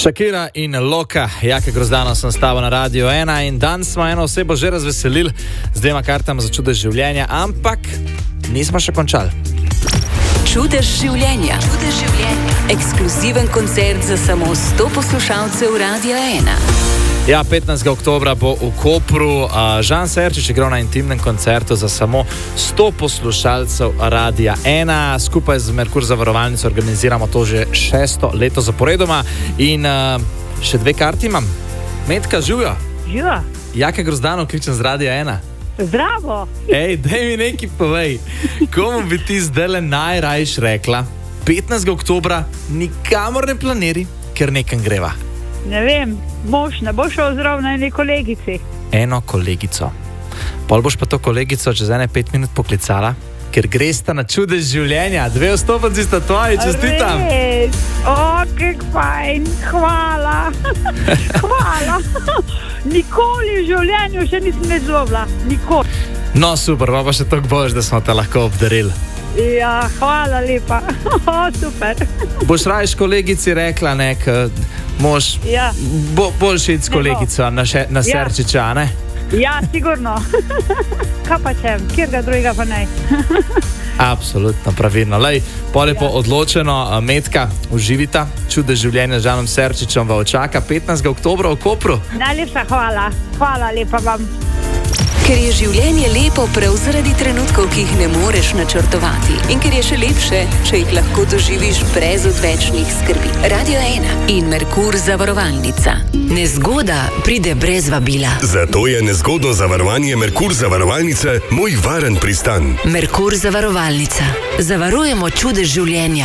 Shakira in Loka, Jaka Grozdano sem stava na Radio 1 in danes smo eno osebo že razveselili z 2 kartami za čudež življenja, ampak nismo še končali. Čudež življenja. Ekskluziven koncert za samo 100 poslušalcev Radio 1. Ja, 15. oktobra bo v Kopru Žan Serčič igral na intimnem koncertu za samo 100 poslušalcev Radia 1. Skupaj z Merkur zavarovalnico organiziramo to že 6. leto zaporedoma in še 2 karti imam. Metka, živijo? Živijo. Jaka Grozdano, kličem z Radia 1. Zdravo. Ej, daj mi nekaj povej. Komu bi ti zdaj najrajš rekla? 15. oktobra nikamor ne planiri, ker nekam greva. Ne vem, mož ne bo šel zdrav na eni kolegici. Eno kolegico. Pol boš pa to kolegico čez 5 minut poklicala, ker gresta na čudež življenja. 2 vstopnici sta tvoji, čestitam. Res? O, kak fajn, hvala. Hvala. Nikoli v življenju še nisem več zlobila. Nikoli. No super, pa še toliko boš, da smo te lahko obdarili. Ja, hvala lepa. O, super. Boš rajš kolegici rekla, mož bolj šit s kolegico na Serčiča, ne? Ja, sigurno. Kaj pa čem, kjerga drugega pa ne. Absolutno, pravilno. Lej, polepo odločeno, Metka, uživita čudež življenja z Žanom Serčičem v Očaka 15. oktobra v Kopru. Najlepša hvala. Hvala lepa vam. Ker je življenje lepo prav zaradi trenutkov, ki jih ne moreš načrtovati. In ker je še lepše, če jih lahko doživiš brez odvečnih skrbi. Radio 1 in Merkur zavarovalnica. Nezgoda pride brez vabila. Zato je nezgodno zavarovanje Merkur zavarovalnice moj varen pristan. Merkur zavarovalnica. Zavarujemo čudež življenja.